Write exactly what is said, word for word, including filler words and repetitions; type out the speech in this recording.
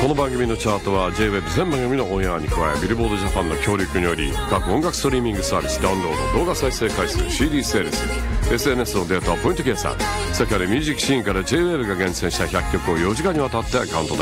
この番組のチャートは ジェイウェブ 全番組のオンエアに加えビルボードジャパンの協力により各音楽ストリーミングサービスダウンロード、動画再生回数、 シーディー セールス、 エスエヌエス のデータをポイント計算、世界でミュージックシーンから ジェイウェブ が厳選したひゃっきょくをよじかんにわたってカウントダウン